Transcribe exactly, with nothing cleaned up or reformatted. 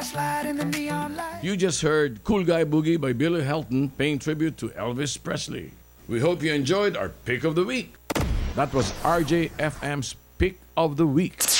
flashlight and the neon light. You just heard Cool Guy Boogie by Billy Helton paying tribute to Elvis Presley. We hope you enjoyed our Pick of the Week. That was R J F M's Pick of the Week.